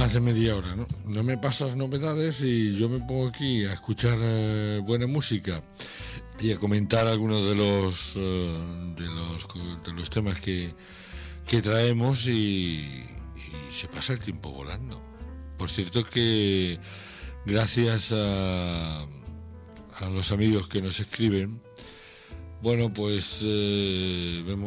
más de media hora, ¿no? No me pasas novedades y yo me pongo aquí a escuchar buena música y a comentar algunos de los temas que traemos y se pasa el tiempo volando. Por cierto que gracias a los amigos que nos escriben, bueno, pues vemos